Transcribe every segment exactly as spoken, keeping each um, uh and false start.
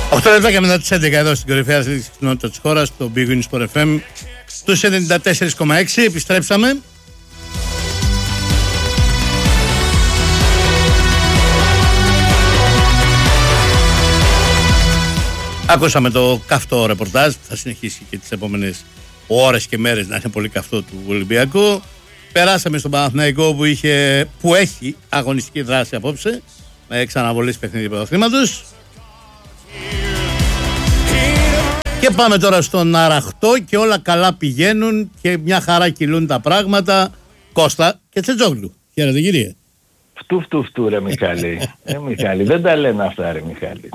οκτώ λεπτά και μετά τις έντεκα εδώ στην κορυφαία αθλητική κοινότητα της χώρας, το Big Win Sport εφ εμ, στους ενενήντα τέσσερα κόμμα έξι. Επιστρέψαμε. Ακούσαμε το καυτό ρεπορτάζ που θα συνεχίσει και τις επόμενες ώρες και μέρες να είναι πολύ καυτό του Ολυμπιακού. Περάσαμε στον Παναθηναϊκό που, είχε, που έχει αγωνιστική δράση απόψε με ξαναβολές παιχνίδια πρωταθλήματος. Και πάμε τώρα στον Αραχτό και όλα καλά πηγαίνουν και μια χαρά κυλούν τα πράγματα. Κώστα και Τσετζόγλου. Χαίρετε κύριε. Φτού φτού φτού ρε Μιχάλη. ε, Μιχάλη, δεν τα λένε αυτά ρε Μιχάλη.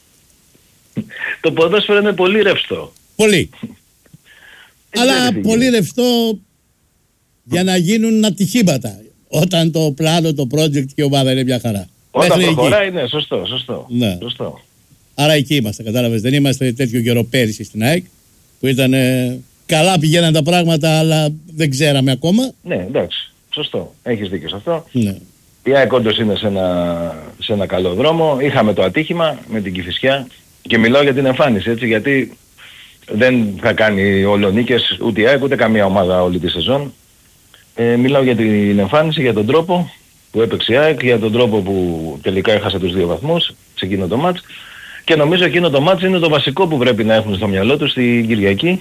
Το ποδόσφαιρο είναι πολύ ρευστό. Πολύ. Αλλά πολύ ρευστό για να γίνουν ατυχήματα. Όταν το πλάνο, το project και η ομάδα είναι μια χαρά. Όταν προχωράει, ναι, σωστό, σωστό. Ναι. σωστό. Άρα εκεί είμαστε, κατάλαβες. Δεν είμαστε τέτοιο καιρό πέρυσι στην ΑΕΚ που ήταν ε, καλά πηγαίναν τα πράγματα αλλά δεν ξέραμε ακόμα. Ναι, εντάξει, σωστό. Έχεις δίκιο σε αυτό. Ναι. Η ΑΕΚ όντως είναι σε ένα, σε ένα καλό δρόμο. Είχαμε το ατύχημα με την Κηφισιά και μιλάω για την εμφάνιση, έτσι, γιατί δεν θα κάνει όλο νίκες ούτε η ΑΕΚ ούτε καμία ομάδα όλη τη σεζόν. Ε, μιλάω για την εμφάνιση, για τον τρόπο που έπαιξε η ΑΕΚ, για τον τρόπο που τελικά έχασε τους δύο βαθμούς σε εκείνο το μάτς. Και νομίζω εκείνο το μάτς είναι το βασικό που πρέπει να έχουν στο μυαλό τους στην Κυριακή.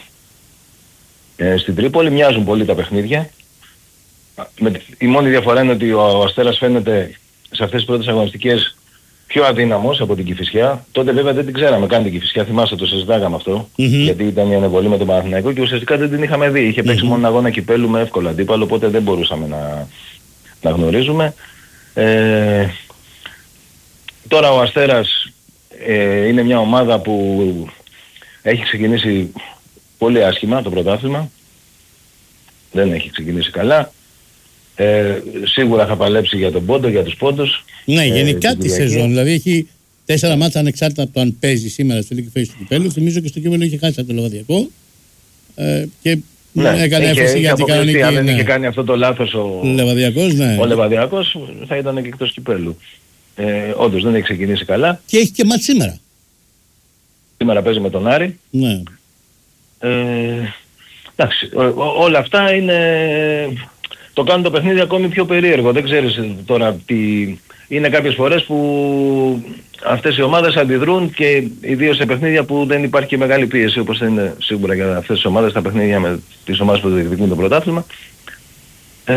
Ε, στην Τρίπολη μοιάζουν πολύ τα παιχνίδια. Με, η μόνη διαφορά είναι ότι ο Αστέρας φαίνεται σε αυτές τις πρώτες αγωνιστικές πιο αδύναμος από την Κηφισιά. Τότε βέβαια δεν την ξέραμε καν την Κηφισιά, θυμάστε το συζητάγαμε αυτό, mm-hmm. γιατί ήταν η ανεβολή με τον Παναθηναϊκό και ουσιαστικά δεν την είχαμε δει. Είχε παίξει mm-hmm. μόνο αγώνα κυπέλου με εύκολο αντίπαλο, οπότε δεν μπορούσαμε να, να γνωρίζουμε. Ε, τώρα ο Αστέρας ε, είναι μια ομάδα που έχει ξεκινήσει πολύ άσχημα το πρωτάθλημα. Δεν έχει ξεκινήσει καλά. Ε, σίγουρα θα παλέψει για τον πόντο, για τους πόντους. Ναι, γενικά ε, τη σεζόν. Δηλαδή έχει τέσσερα μάτσα ανεξάρτητα από το αν παίζει σήμερα στο League Phase του κυπέλου. Θυμίζω και στο κύπελο είχε χάσει από το Λεβαδιακό. Ε, και ναι, έκανε έφεση για την κανονική. Αν δεν ναι. είχε κάνει αυτό το λάθος ο Λεβαδιακός, ναι. ο Λεβαδιακός θα ήταν και εκτός κυπέλου. Ε, όντως δεν έχει ξεκινήσει καλά. Και έχει και μάτς σήμερα. Σήμερα παίζει με τον Άρη. Ναι. Ε, εντάξει, ό, ό, όλα αυτά είναι... Το κάνουν το παιχνίδι ακόμη πιο περίεργο. Δεν ξέρεις τώρα τι... Είναι κάποιες φορές που αυτές οι ομάδες αντιδρούν και ιδίως σε παιχνίδια που δεν υπάρχει και μεγάλη πίεση, όπως είναι σίγουρα για αυτές τις ομάδες τα παιχνίδια με τις ομάδες που διεκδικούν το πρωτάθλημα. Ε,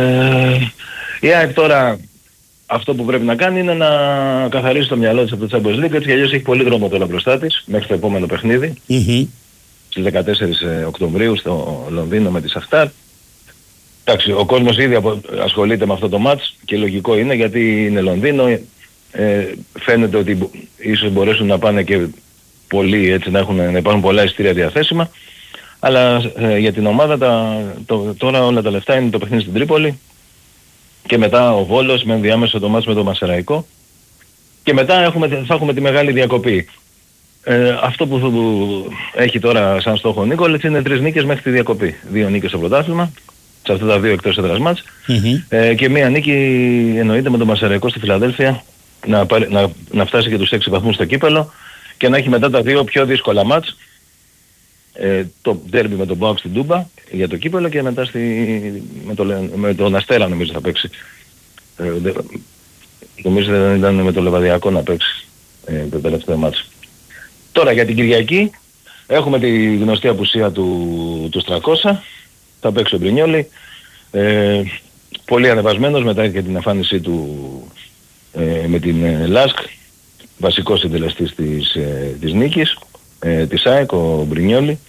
η ΑΕΚ τώρα αυτό που πρέπει να κάνει είναι να καθαρίσει το μυαλό της από το Champions League, έτσι αλλιώς έχει πολύ δρόμο τώρα μπροστά της μέχρι το επόμενο παιχνίδι. Mm-hmm. Στις δεκατέσσερις Οκτωβρίου στο Λονδίνο με τη Σαχτάρ. Εντάξει, ο κόσμος ήδη ασχολείται με αυτό το μάτς και λογικό είναι γιατί είναι Λονδίνο. Ε, φαίνεται ότι ίσως μπορέσουν να πάνε και πολλοί, έτσι, να, έχουν, να υπάρχουν πολλά εισιτήρια διαθέσιμα. Αλλά ε, για την ομάδα τα, το, τώρα όλα τα λεφτά είναι το παιχνίδι στην Τρίπολη και μετά ο Βόλος με ενδιάμεσο το μάτς με το Μασεραϊκό και μετά έχουμε, θα έχουμε τη μεγάλη διακοπή. Ε, αυτό που, που έχει τώρα σαν στόχο ο Νίκολης είναι τρεις νίκες μέχρι τη διακοπή. Δύο νίκες στο πρωτάθλημα, σε αυτά τα δύο εκτός έδρας μάτς, mm-hmm. ε, και μία νίκη εννοείται με τον Μασεραϊκό στη Φιλαδέλφια να, να, να φτάσει και τους έξι βαθμούς στο κύπελο και να έχει μετά τα δύο πιο δύσκολα μάτς, ε, το ντέρμπι με τον Μπάουκ στην Τούμπα για το κύπελο και μετά στη, με, το, με τον Αστέρα νομίζω θα παίξει. Ε, δε, νομίζω δεν ήταν με το Λεβαδιακό να παίξει ε, το τελευταίο μάτς. Τώρα για την Κυριακή έχουμε τη γνωστή απουσία του, του Στρακώσα. Θα παίξει ο Μπρινιόλι, ε, πολύ ανεβασμένος μετά και την εμφάνισή του ε, με την ε, Λάσκ, βασικός συντελεστής της, ε, της νίκης, ε, της ΑΕΚ, ο Μπρινιόλι.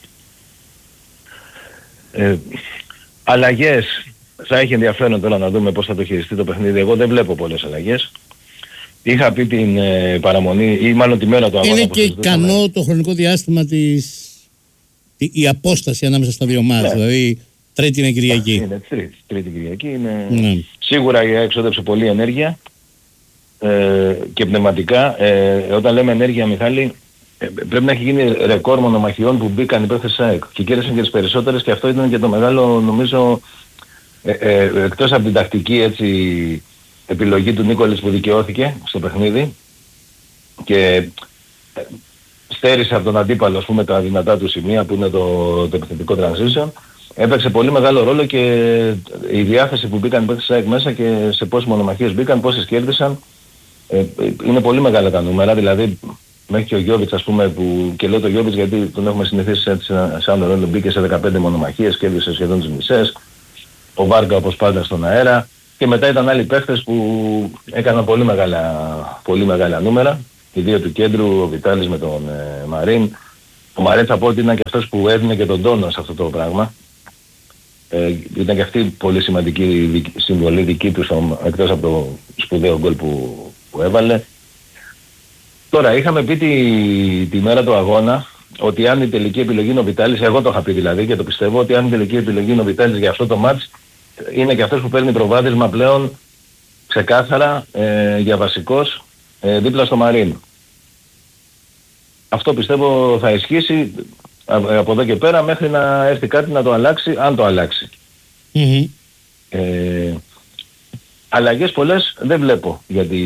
Ε, αλλαγές, θα έχει ενδιαφέρον τώρα να δούμε πώς θα το χειριστεί το παιχνίδι. Εγώ δεν βλέπω πολλές αλλαγές. Είχα πει την ε, παραμονή, ή μάλλον τη μέρα του αγώνα. Είναι και ικανό το χρονικό διάστημα της, η, η απόσταση ανάμεσα στα δύο μάτς, ναι. Δηλαδή Τρίτη είναι Κυριακή. Είναι τρίτη, τρίτη Κυριακή. Είναι... Ναι. Σίγουρα η ΑΕΚ εξόδεψε πολλή ενέργεια ε, και πνευματικά. Ε, όταν λέμε ενέργεια, Μιχάλη, ε, πρέπει να έχει γίνει ρεκόρ μονομαχιών που μπήκαν οι παίκτες της ΑΕΚ και κέρδισαν και τις περισσότερες και αυτό ήταν και το μεγάλο, νομίζω, ε, ε, εκτός από την τακτική έτσι, επιλογή του Νίκολης που δικαιώθηκε στο παιχνίδι και ε, στέρισε από τον αντίπαλο, ας πούμε, τα δυνατά του σημεία που είναι το, το επιθετικό transition. Έπαιξε πολύ μεγάλο ρόλο και η διάθεση που μπήκαν οι παίκτες της ΑΕΚ μέσα και σε πόσες μονομαχίες μπήκαν, πόσες κέρδισαν. Ε, είναι πολύ μεγάλα τα νούμερα, δηλαδή μέχρι και ο Γιώβιτς, ας πούμε, που, και λέω το Γιώβιτς γιατί τον έχουμε συνηθίσει σε άλλο ρόλο, μπήκε σε δεκαπέντε μονομαχίες, κέρδισε σχεδόν τις μισές. Ο Βάργα όπως πάντα στον αέρα. Και μετά ήταν άλλοι παίχτες που έκαναν πολύ μεγάλα, πολύ μεγάλα νούμερα. Οι δύο του κέντρου, ο Βιτάλης με τον ε, Μαρίν. Ο Μαρίν θα πω ότι ήταν και αυτός που έδινε και τον τόνο σε αυτό το πράγμα. Ε, ήταν και αυτή πολύ σημαντική συμβολή δική του, εκτός από το σπουδαίο γκολ που, που έβαλε. Τώρα είχαμε πει τη, τη μέρα του αγώνα ότι αν η τελική επιλογή είναι ο Βιτάλης, εγώ το είχα πει δηλαδή και το πιστεύω, ότι αν η τελική επιλογή είναι ο Βιτάλης για αυτό το μάτς, είναι και αυτός που παίρνει προβάδισμα πλέον ξεκάθαρα ε, για βασικός ε, δίπλα στο Μαρίν. Αυτό πιστεύω θα ισχύσει από εδώ και πέρα μέχρι να έρθει κάτι να το αλλάξει, αν το αλλάξει. Mm-hmm. Ε, αλλαγές πολλές δεν βλέπω για, τη,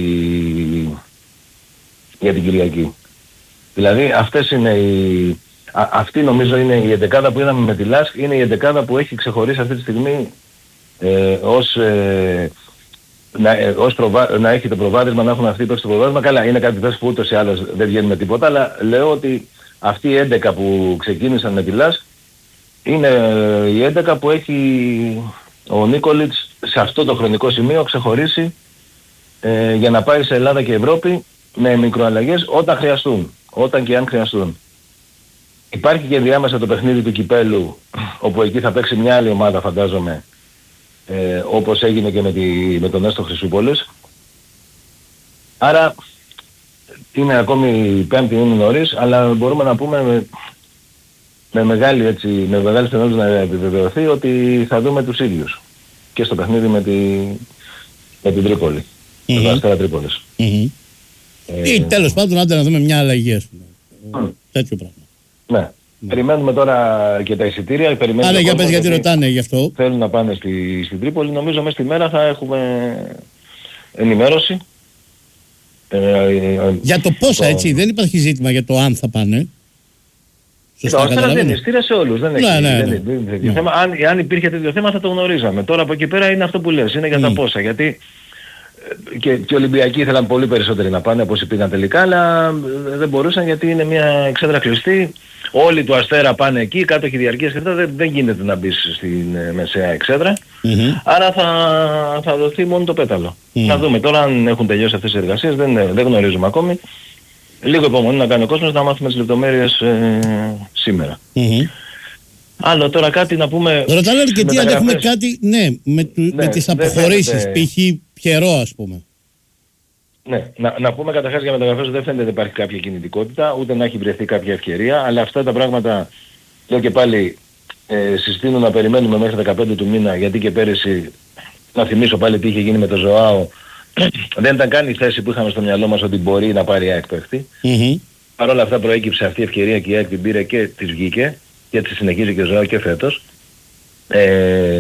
για την Κυριακή. Δηλαδή αυτές είναι οι, α, αυτή νομίζω είναι η εντεκάδα που είδαμε με τη ΛΑΣΚ, είναι η εντεκάδα που έχει ξεχωρίσει αυτή τη στιγμή ε, ως, ε, να, ε, ως προβα, να έχει το προβάδισμα, να έχουν αυτοί το προβάδισμα. Καλά, είναι κάτι που ούτως ή άλλως δεν βγαίνει με τίποτα, αλλά λέω ότι αυτοί οι έντεκα που ξεκίνησαν με τη ΛΑΣΚ είναι η έντεκα που έχει ο Νίκολιτς σε αυτό το χρονικό σημείο ξεχωρίσει ε, για να πάει σε Ελλάδα και Ευρώπη με μικροαλλαγές όταν χρειαστούν, όταν και αν χρειαστούν. Υπάρχει και διάμεσα το παιχνίδι του Κυπέλλου, όπου εκεί θα παίξει μια άλλη ομάδα φαντάζομαι, ε, όπως έγινε και με, τη, με τον Έστω Χρυσούπολης. Άρα είναι ακόμη πέμπτη, είναι νωρίς, αλλά μπορούμε να πούμε με, με μεγάλη, έτσι, με μεγάλη στενότητα να επιβεβαιωθεί ότι θα δούμε τους ίδιους και στο παιχνίδι με, τη, με την Τρίπολη, mm-hmm. με το Αστέρα Τρίπολης. Mm-hmm. Ε, ή τέλος πάντων άντε να δούμε μια αλλαγή, ας πούμε. Mm. Τέτοιο πράγμα. Ναι. Mm. Περιμένουμε τώρα και τα εισιτήρια. Άρα για πες γιατί ρωτάνε γι' αυτό. Θέλουν να πάνε στη, στην Τρίπολη. Νομίζω μέσα στη μέρα θα έχουμε ενημέρωση. Για το πόσα, το... έτσι, δεν υπάρχει ζήτημα για το αν θα πάνε. Σωστά, καταλαβαίνω. Δεν είναι ειστήρια σε όλους. Δεν έχει, ναι, ναι, δεν, ναι. Δεν, δεν, ναι. Θέμα. Αν, αν υπήρχε τέτοιο θέμα θα το γνωρίζαμε. Τώρα από εκεί πέρα είναι αυτό που λες, είναι για τα mm. πόσα. Γιατί και, και οι Ολυμπιακοί ήθελαν πολύ περισσότεροι να πάνε από όσοι πήγαν τελικά, αλλά δεν μπορούσαν γιατί είναι μια εξέδρα κλειστή. Όλοι του Αστέρα πάνε εκεί, κάτοχοι διαρκείας και αυτά, δεν, δεν γίνεται να μπεις στην ε, μεσαία εξέδρα. Mm-hmm. Άρα θα, θα δοθεί μόνο το πέταλο. Mm. Θα δούμε τώρα αν έχουν τελειώσει αυτές οι εργασίες, δεν, δεν γνωρίζουμε ακόμη. Λίγο υπομονή να κάνει ο κόσμος να μάθουμε τις λεπτομέρειες ε, σήμερα. Mm-hmm. Άλλο τώρα κάτι να πούμε... Ρωτάνε αρκετοί αν έχουμε κάτι, ναι, με, του, ναι, με τις αποχωρήσεις, π.χ. Πιερό ας πούμε. Ναι, να, να πούμε καταρχάς για μεταγραφές δεν φαίνεται ότι υπάρχει κάποια κινητικότητα, ούτε να έχει βρεθεί κάποια ευκαιρία, αλλά αυτά τα πράγματα, λέω και πάλι, ε, συστήνουν να περιμένουμε μέχρι δεκαπέντε του μήνα, γιατί και πέρυσι, να θυμίσω πάλι τι είχε γίνει με το Ζωάο, δεν ήταν καν η θέση που είχαμε στο μυαλό μας ότι μπορεί να πάρει η ΑΕΚ παίχτη. Mm-hmm. Παρ' όλα αυτά προέκυψε αυτή η ευκαιρία και η ΑΕΚ την πήρε και της βγήκε, και έτσι συνεχίζει και ο Ζωάο και φέτος. Ε,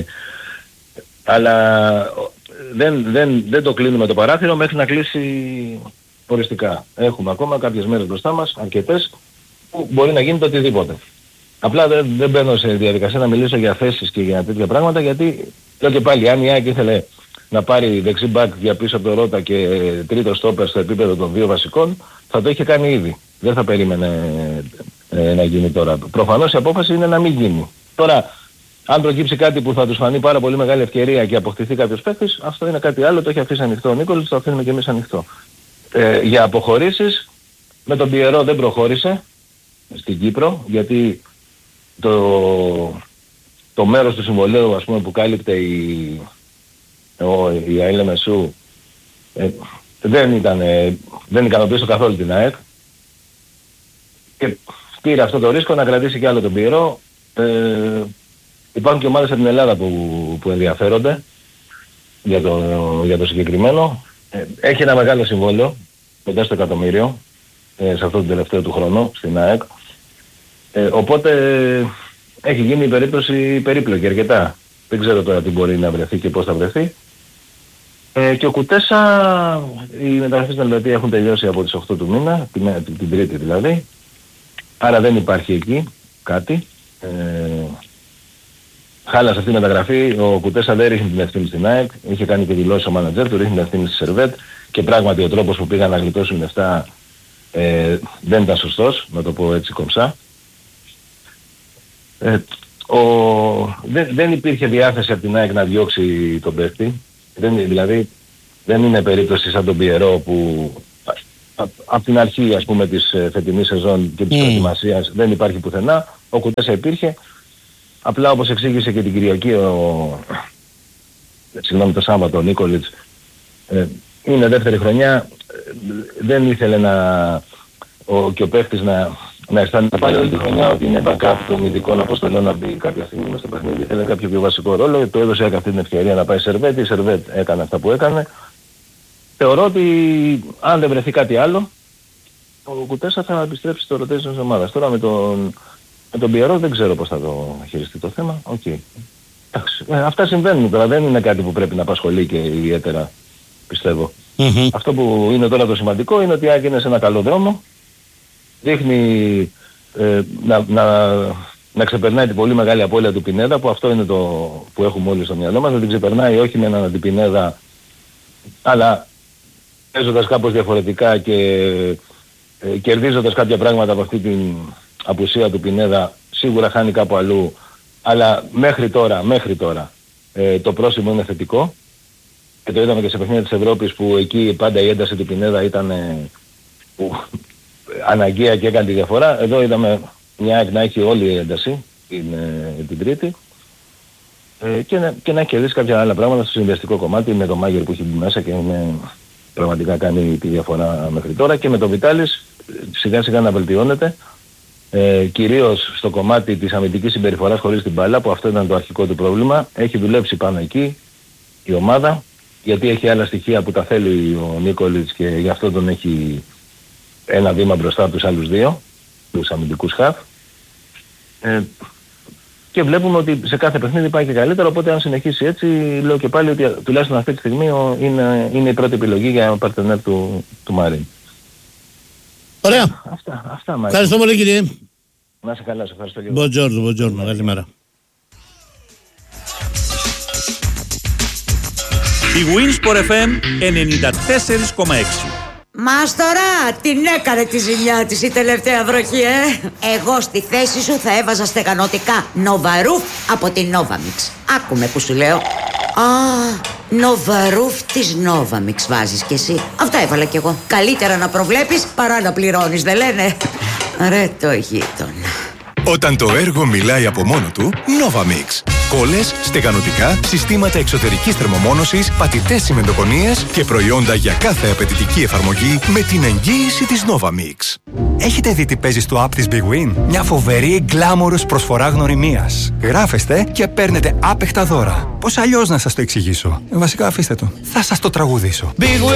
αλλά... Δεν, δεν, δεν το κλείνουμε το παράθυρο μέχρι να κλείσει οριστικά. Έχουμε ακόμα κάποιες μέρες μπροστά μας, αρκετές, που μπορεί να γίνει το οτιδήποτε. Απλά δεν, δεν μπαίνω σε διαδικασία να μιλήσω για θέσεις και για τέτοια πράγματα, γιατί λέω και πάλι, αν η ΑΕΚ ήθελε να πάρει δεξί μπακ για πίσω από το Ρώτα και τρίτο στόπερ στο επίπεδο των δύο βασικών, θα το είχε κάνει ήδη. Δεν θα περίμενε ε, να γίνει τώρα. Προφανώς η απόφαση είναι να μην γίνει. Τώρα, αν προκύψει κάτι που θα τους φανεί πάρα πολύ μεγάλη ευκαιρία και αποκτηθεί κάποιος παίκτης, αυτό είναι κάτι άλλο, το έχει αφήσει ανοιχτό ο Νίκολης, το αφήνουμε και εμείς ανοιχτό. Ε, για αποχωρήσεις, με τον Πιερό δεν προχώρησε στην Κύπρο, γιατί το, το μέρος του συμβολέου, ας πούμε, που κάλυπτε η, ο, η ΑΕΛ Μεσού ε, δεν ήταν, ε, δεν ικανοποίησε καθόλου την ΑΕΚ και πήρε αυτό το ρίσκο να κρατήσει κι άλλο τον Πιερό. Ε, Υπάρχουν και ομάδες από την Ελλάδα που, που ενδιαφέρονται για το, για το συγκεκριμένο. Ε, έχει ένα μεγάλο συμβόλαιο, πεντά στο εκατομμύριο, ε, σε αυτό το τελευταίο του χρόνο, στην ΑΕΚ. Ε, οπότε έχει γίνει η περίπτωση περίπλοκη αρκετά. Δεν ξέρω τώρα τι μπορεί να βρεθεί και πώς θα βρεθεί. Ε, και ο Κουτέσα, οι μεταγραφές στην Ελβετία έχουν τελειώσει από τις οκτώ του μήνα, την, την Τρίτη δηλαδή. άρα δεν υπάρχει εκεί κάτι. Ε, χάλασε αυτή η μεταγραφή, ο Κουτέσα δεν ρίχνει την ευθύνη στην ΑΕΚ, είχε κάνει και δηλώσει ο μάνατζερ του, ρίχνει την ευθύνη στη Σερβέτ και πράγματι ο τρόπος που πήγαν να γλιτώσουν λεφτά ε, δεν ήταν σωστός, να το πω έτσι κομψά. Ε, ο, δεν, δεν υπήρχε διάθεση από την ΑΕΚ να διώξει τον παίκτη, δεν, δηλαδή δεν είναι περίπτωση σαν τον Πιερό που από την αρχή ας πούμε της φετινής σεζόν και της mm. προετοιμασίας δεν υπάρχει πουθενά, ο Κουτέσα υπήρχε. Απλά όπως εξήγησε και την Κυριακή ο, συγγνώμη το Σάββατο ο Νίκολιτς, ε, είναι δεύτερη χρονιά, ε, δεν ήθελε να, ο, και ο παίχτης να, να αισθάνεται πάλι όλη τη χρονιά ότι είναι backup των ειδικών αποστολών να μπει κάποια στιγμή μες στο παιχνίδι. Ήθελε κάποιο πιο βασικό ρόλο, του έδωσε αυτή την ευκαιρία να πάει Σερβέτ, η Σερβέτ έκανε αυτά που έκανε. Θεωρώ ότι αν δεν βρεθεί κάτι άλλο, ο Κουτέσα θα επιστρέψει στο rotation της ομάδας. Τώρα με τον... Με τον Πιερό δεν ξέρω πώς θα το χειριστεί το θέμα. Οκ. Okay. Ε, αυτά συμβαίνουν τώρα. Δεν είναι κάτι που πρέπει να απασχολεί και ιδιαίτερα, πιστεύω. Mm-hmm. Αυτό που είναι τώρα το σημαντικό είναι ότι η ΑΕΚ είναι σε ένα καλό δρόμο. Δείχνει ε, να, να, να ξεπερνάει την πολύ μεγάλη απώλεια του Πινέδα, που αυτό είναι το που έχουμε όλοι στο μυαλό μας. Να την ξεπερνάει όχι με έναν αντιπινέδα, αλλά παίζοντας κάπως διαφορετικά και ε, κερδίζοντας κάποια πράγματα από αυτή την απουσία του Πινέδα. Σίγουρα χάνει κάπου αλλού, αλλά μέχρι τώρα, μέχρι τώρα ε, το πρόσημο είναι θετικό και το είδαμε και σε παιχνίδια της Ευρώπης που εκεί πάντα η ένταση του Πινέδα ήταν ε, που, αναγκαία και έκανε τη διαφορά. Εδώ είδαμε μια ΑΕΚ να έχει όλη η ένταση την, ε, την Τρίτη ε, και, να, και να έχει κερδίσει κάποια άλλα πράγματα στο συνδυαστικό κομμάτι με το Μάγερ που έχει μπει μέσα και με, πραγματικά κάνει τη διαφορά μέχρι τώρα, και με το Βιτάλης σιγά σιγά να βελτιώνεται. Ε, κυρίως στο κομμάτι της αμυντικής συμπεριφοράς χωρίς την μπάλα, που αυτό ήταν το αρχικό του πρόβλημα. Έχει δουλέψει πάνω εκεί η ομάδα, γιατί έχει άλλα στοιχεία που τα θέλει ο Νίκολιτς και γι' αυτό τον έχει ένα βήμα μπροστά από τους άλλους δύο, τους αμυντικούς χαφ. Ε, και βλέπουμε ότι σε κάθε παιχνίδι πάει και καλύτερο, οπότε αν συνεχίσει έτσι, λέω και πάλι ότι τουλάχιστον αυτή τη στιγμή είναι, είναι η πρώτη επιλογή για παρτενέρ του, του Μαρίν. Ωραία. Αυτά, αυτά μάλιστα. Ευχαριστώ πολύ κύριε. Να είσαι καλά, σε ευχαριστώ και εγώ. Buongiorno, buongiorno, καλημέρα. Η Winsport εφ εμ ενενήντα τέσσερα κόμμα έξι. Μάστορα, την έκανε τη ζημιά της η τελευταία βροχή, ε! Εγώ στη θέση σου θα έβαζα στεγανωτικά Νοβαρούφ από την Novamix. Άκουμε που σου λέω. Α, Νοβαρούφ της Novamix βάζεις κι εσύ. Αυτά έβαλα κι εγώ. Καλύτερα να προβλέπεις παρά να πληρώνεις, δεν λένε? Ρε το γείτονα. Όταν το έργο μιλάει από μόνο του, Novamix. Κόλλες, στεγανωτικά, συστήματα εξωτερικής θερμομόνωσης, πατητές τσιμεντοκονίες και προϊόντα για κάθε απαιτητική εφαρμογή με την εγγύηση της Novamix. Έχετε δει τι παίζει στο app της Big Win? Μια φοβερή γκλάμορος προσφορά γνωριμίας. Γράφεστε και παίρνετε άπεχτα δώρα. Πώς αλλιώς να σας το εξηγήσω? Βασικά αφήστε το. Θα σας το τραγουδήσω.